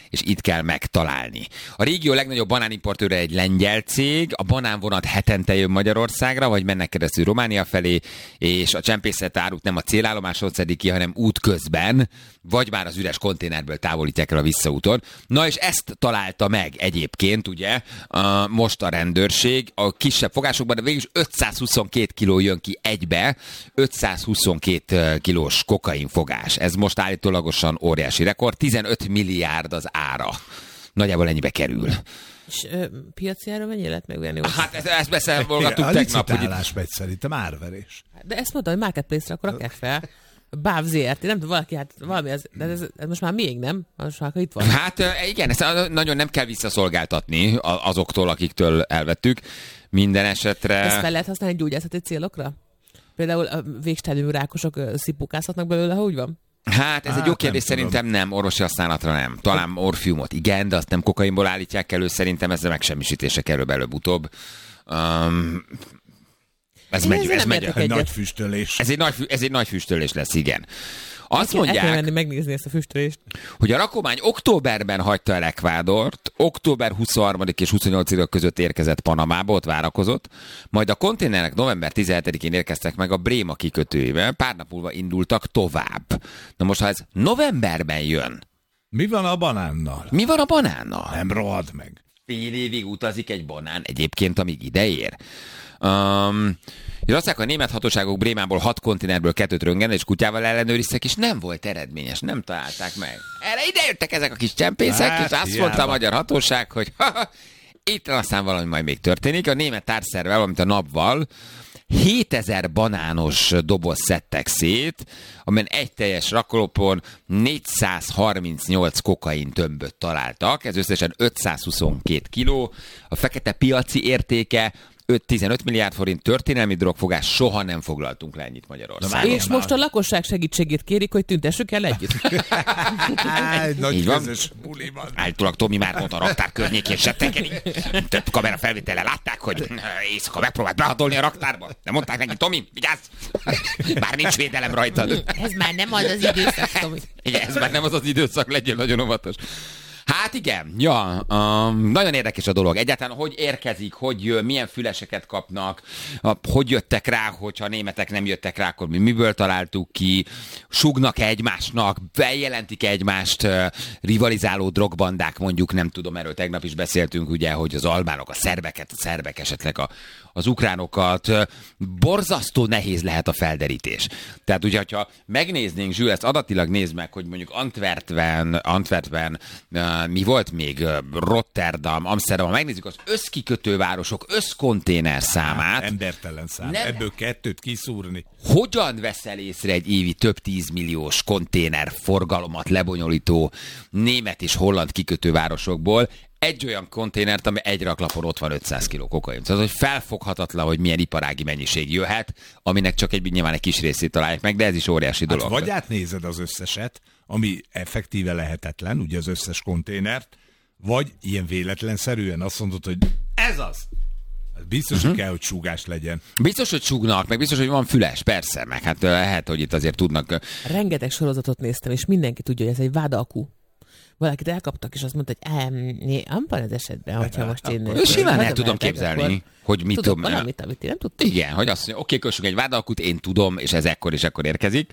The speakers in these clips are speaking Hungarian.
és itt kell megtalálni. A régió legnagyobb banánimportőre egy lengyel cég, a banánvonat hetente jön Magyarországra, vagy mennek keresztül Románia felé, és a csempészet árut nem a célállomásról szedik ki, hanem útközben, vagy már az üres konténerből távolítják el a visszaúton. Na és ezt találta meg egyébként, ugye, most a rendőrség a kisebb fogásokban, de végül is 522 kiló jön ki egybe, 522 kilós kokainfogás. Ez most állítólagosan óriási rekord, 15 milliárd az ára. Nagyjából ennyibe kerül. És piaci ára mennyire lehet megvenni? Hát ezt beszámolgattuk tegnap. A licitálás megy szerintem árverés. De ezt mondta, hogy Marketplace-re akkor rakják fel. BÁV ZRT, nem tudom, valaki, hát valami, ez most már miénk, nem? Most már itt van. Hát igen, ezt nagyon nem kell visszaszolgáltatni azoktól, akiktől elvettük. Minden esetre... Ezt fel lehet használni gyógyászati célokra? Például a végstádiumú rákosok szipukázhatnak belőle, ha úgy van? Hát ez egy jó kérdés, szerintem nem, orvosi használatra nem. Talán morfiumot igen, de azt nem kokainból állítják elő, szerintem ezzel megsemmisítése kerül előbb-utóbb. Ez megy. Egy nagy füstölés. Ez egy nagy füstölés lesz, igen. Azt el mondják, kell menni megnézni ezt a füstölést. hogy a rakomány októberben hagyta el Ekvádort, október 23. és 28. között érkezett Panamába, ott várakozott, majd a konténerek november 17-én érkeztek meg a Bréma kikötőjével, pár nap múlva indultak tovább. Na most, ha ez novemberben jön... Mi van a banánnal? Mi van a banánnal? Nem rohad meg. Fél évig utazik egy banán egyébként, amíg ideér. És azt mondják, a német hatóságok Brémából 6 konténerből 2 röntgen és kutyával ellenőriztek, és nem volt eredményes, nem találták meg. Erre idejöttek ezek a kis csempészek, hát, és azt mondta a magyar hatóság, hogy itt aztán valami majd még történik. A német társzervel, valamint a NAV-val 7000 banános doboz szedtek szét, amelyen egy teljes raklapon 438 kokain tömböt találtak, ez összesen 522 kiló. A fekete piaci értéke 15 milliárd forint, történelmi drogfogás, soha nem foglaltunk le ennyit Magyarországon. És most a lakosság segítségét kérik, hogy tüntessük el együtt. Egy nagy közös buli van. Állítólag Tomi már mondta a raktár környékén settenkeni. Több kamera felvétele látták, hogy éjszaka megpróbált behatolni a raktárba. De mondták neki, Tomi, vigyázz! Bár nincs védelem rajtad. Ez már nem az az időszak, Tomi. Igen, ez már nem az az időszak, legyél nagyon óvatos. Hát igen, ja, nagyon érdekes a dolog. Egyáltalán hogy érkezik, hogy jön, milyen füleseket kapnak, hogy jöttek rá, hogyha a németek nem jöttek rá, akkor mi miből találtuk ki, sugnak egymásnak, feljelentik egymást, rivalizáló drogbandák, mondjuk, nem tudom, erről tegnap is beszéltünk, ugye, hogy az albánok, a szerbek esetleg az ukránokat, borzasztó nehéz lehet a felderítés. Tehát ugye, ha megnéznénk, Zsül, ezt adatilag nézd meg, hogy mondjuk Antwerpen, mi volt még, Rotterdam, Amsterdam, megnézzük az összkikötővárosok összkonténer számát. Embertelen szám, ebből 2 kiszúrni. Hogyan veszel észre egy évi több 10 milliós konténer forgalomat lebonyolító német és holland kikötővárosokból egy olyan konténert, ami egy raklapon ott van 500 kg kokain. Tehát, hogy felfoghatatlan, hogy milyen iparági mennyiség jöhet, aminek csak nyilván egy kis részét találják meg, de ez is óriási dolog. Hát vagy átnézed az összeset, ami effektíve lehetetlen, ugye az összes konténert, vagy ilyen véletlenszerűen azt mondod, hogy ez az. Biztos, hogy kell, hogy súgás legyen. Biztos, hogy súgnak, meg biztos, hogy van füles, persze, meg hát lehet, hogy itt azért tudnak... Rengeteg sorozatot néztem, és mindenki tudja, hogy ez egy vádalkú. Valakit elkaptak, és azt mondta, hogy abban az esetben, hogyha most én... Simán el tudom képzelni, hogy mit tudom... Valamit, amit én nem tudtam. Igen, hogy azt mondja, oké, kössünk egy vádalkút, én tudom, és ez ekkor és ekkor érkezik.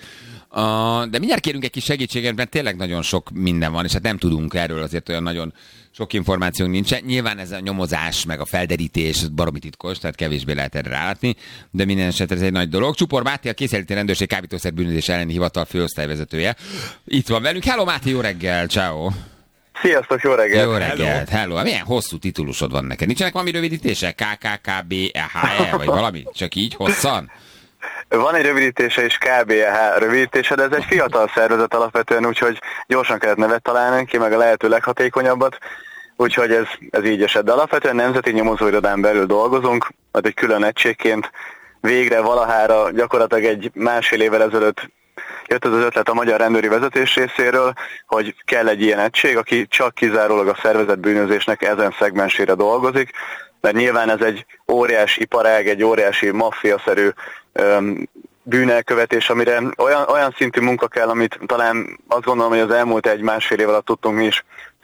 De mindjárt kérünk egy kis segítséget, mert tényleg nagyon sok minden van, és hát nem tudunk erről, azért olyan nagyon sok információnk nincsen. Nyilván ez a nyomozás, meg a felderítés baromi titkos, tehát kevésbé lehet erre rálátni, de minden esetre ez egy nagy dolog. Csupor Máté, a Készenléti Rendőrség kábítószer bűnözés elleni hivatal főosztályvezetője. Itt van velünk. Hello Máté, jó reggel, ciao. Sziasztok, jó reggelt! Jó reggelt, hello. Milyen hosszú titulusod van neked? Nincsenek valami rövidítése? KKKBHE, vagy valami? Csak így hosszan? Van egy rövidítése is, KBH rövidítése, de ez egy fiatal szervezet alapvetően, úgyhogy gyorsan kellett nevet találni ki, meg a lehető leghatékonyabbat, úgyhogy ez így esett. De alapvetően nemzeti nyomozóirodán belül dolgozunk, majd egy külön egységként végre valahára gyakorlatilag egy másfél évvel ezelőtt jött ez az ötlet a magyar rendőri vezetés részéről, hogy kell egy ilyen egység, aki csak kizárólag a szervezett bűnözésnek ezen szegmensére dolgozik, mert nyilván ez egy óriási iparág, egy óriási maffia-szerű bűnelkövetés, amire olyan szintű munka kell, amit talán azt gondolom, hogy az elmúlt 1-1,5 év alatt tudtunk mi is